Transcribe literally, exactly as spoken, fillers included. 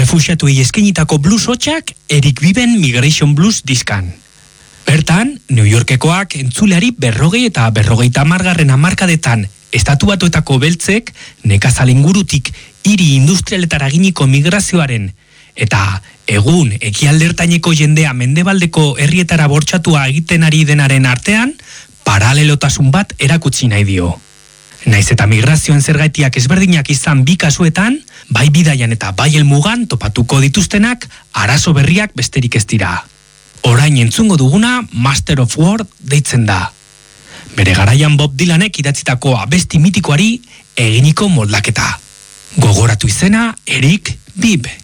Errefuxiatuei eskainitako blues hotxak Eric Biben Migration Blues diskan. Bertan, New Yorkekoak entzuleari berrogei eta berrogeita hamargarren hamarkadetan estatu batuetako beltzek nekazal ingurutik hiri industrialetara giniko migrazioaren eta egun ekialdertaineko jendea mendebaldeko herrietara bortxatua egiten ari denaren artean, paralelotasun bat erakutsi nahi dio. Naiz eta migrazioen zergaitiak ezberdinak izan bi kasuetan, bai bidaian eta bai helmugan topatuko dituztenak arazo berriak besterik ez dira. Orain entzungo duguna Master of War deitzen da. Bere garaian Bob Dylanek idatzitako abesti mitikoari eginiko moldaketa. Gogoratu izena Eric Bibb.